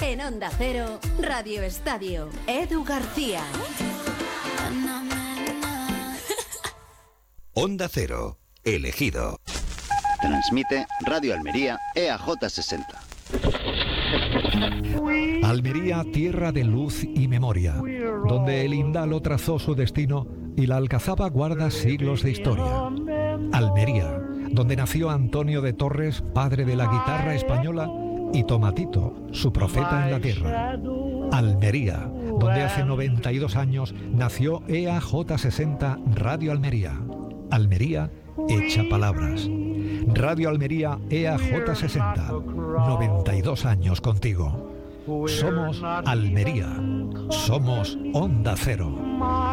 En Onda Cero, Radio Estadio, Edu García. Onda Cero, elegido. Transmite Radio Almería EAJ 60. Almería, tierra de luz y memoria, donde el Indalo trazó su destino y la Alcazaba guarda siglos de historia. Almería, donde nació Antonio de Torres, padre de la guitarra española, y Tomatito, su profeta en la tierra. Almería, donde hace 92 años nació EAJ 60 Radio Almería. Almería hecha palabras. Radio Almería EAJ 60, 92 años contigo. Somos Almería, somos Onda Cero.